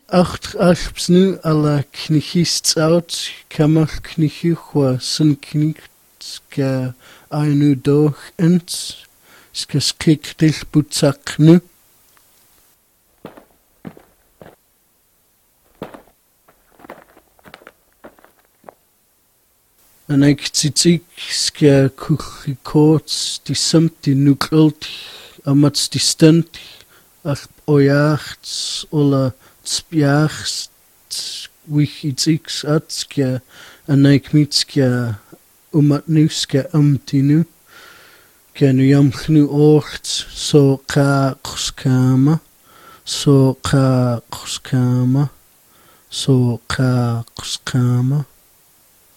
Acht alpsnu alla knichist out kamal knichua sun knicht ska ainu doch ent ska skik til butsaknu. En ik titik ska kuchikots die samt die nukelt amats die stunt ach ojachts olla spjachts wichitiks atska en ik mitska umatnuska amtinu kan u jamchnu ocht so kama so kama